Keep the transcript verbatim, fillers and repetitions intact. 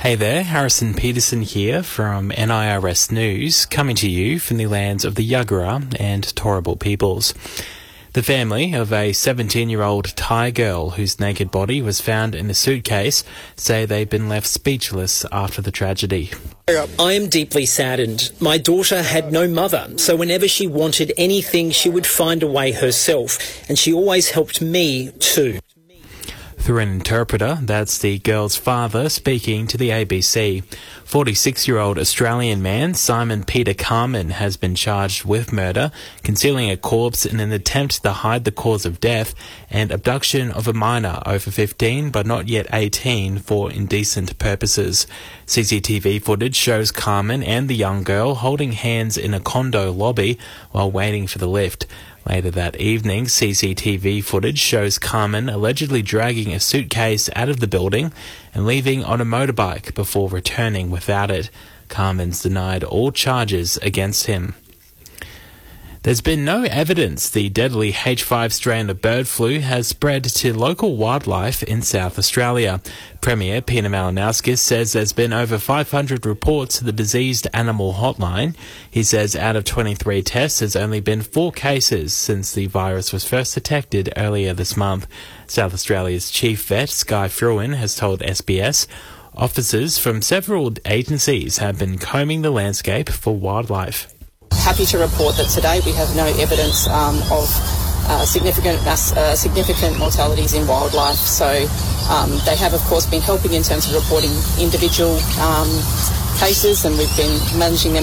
Hey there, Harrison Peterson here from N I R S News, coming to you from the lands of the Yagara and Turrbal peoples. The family of a seventeen-year-old Thai girl whose naked body was found in a suitcase say they've been left speechless after the tragedy. I am deeply saddened. My daughter had no mother, so whenever she wanted anything, she would find a way herself, and she always helped me too. Through an interpreter, that's the girl's father speaking to the A B C. forty-six-year-old Australian man Simon Peter Carman has been charged with murder, concealing a corpse in an attempt to hide the cause of death, and abduction of a minor over fifteen but not yet eighteen for indecent purposes. C C T V footage shows Carman and the young girl holding hands in a condo lobby while waiting for the lift. Later that evening, C C T V footage shows Carman allegedly dragging a suitcase out of the building and leaving on a motorbike before returning without it. Carman's denied all charges against him. There's been no evidence the deadly H five strain of bird flu has spread to local wildlife in South Australia. Premier Peter Malinauskas says there's been over five hundred reports to the Diseased Animal Hotline. He says out of twenty-three tests, there's only been four cases since the virus was first detected earlier this month. South Australia's chief vet, Skye Fruin, has told S B S officers from several agencies have been combing the landscape for wildlife. Happy to report that today we have no evidence um, of uh, significant mass, uh, significant mortalities in wildlife. So um, they have, of course, been helping in terms of reporting individual um, cases, and we've been managing them